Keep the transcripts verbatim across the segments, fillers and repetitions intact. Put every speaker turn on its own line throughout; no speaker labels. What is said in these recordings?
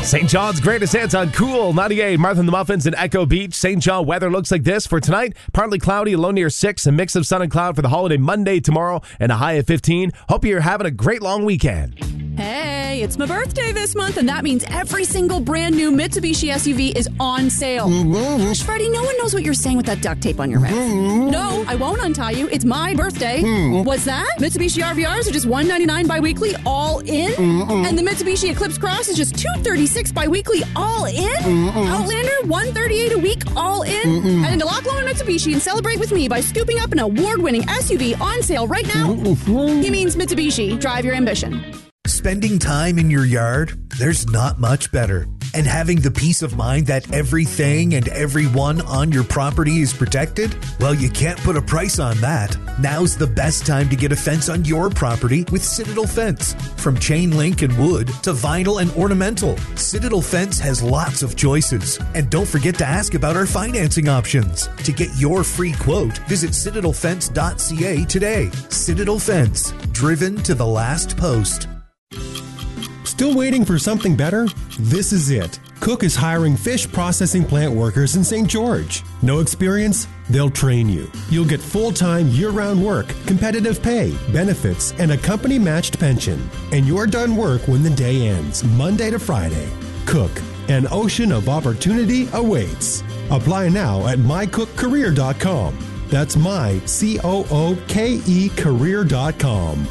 Saint John's greatest hits on Cool ninety-eight. Martha and the Muffins in Echo Beach. Saint John weather looks like this for tonight. Partly cloudy, a low near six. A mix of sun and cloud for the holiday Monday tomorrow and a high of fifteen. Hope you're having a great long weekend.
Hey, it's my birthday this month, and that means every single brand new Mitsubishi S U V is on sale.
Mm-hmm.
Freddie, no one knows what you're saying with that duct tape on your mouth.
Mm-hmm.
No, I won't untie you. It's my birthday.
Mm-hmm.
What's that? Mitsubishi R V Rs are just one hundred ninety-nine bi-weekly, all in?
Mm-hmm.
And the Mitsubishi Eclipse Cross is just two hundred thirty-six bi-weekly, all in?
Mm-hmm.
Outlander, one hundred thirty-eight a week, all in?
Mm-hmm.
Head into Lock Loan Mitsubishi and celebrate with me by scooping up an award-winning S U V on sale right now.
Mm-hmm.
He means Mitsubishi. Drive your ambition.
Spending time in your yard? There's not much better. And having the peace of mind that everything and everyone on your property is protected? Well, you can't put a price on that. Now's the best time to get a fence on your property with Citadel Fence. From chain link and wood to vinyl and ornamental, Citadel Fence has lots of choices. And don't forget to ask about our financing options. To get your free quote, visit citadel fence dot c a today. Citadel Fence, driven to the last post.
Still waiting for something better? This is it. Cook is hiring fish processing plant workers in Saint George. No experience? They'll train you. You'll get full-time, year-round work, competitive pay, benefits, and a company-matched pension. And you're done work when the day ends, Monday to Friday. Cook, an ocean of opportunity awaits. Apply now at my cook career dot com. That's my, C O O K E, career dot com.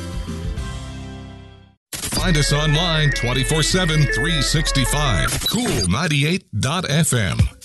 Find us online twenty-four seven, three sixty-five. cool ninety-eight dot f m.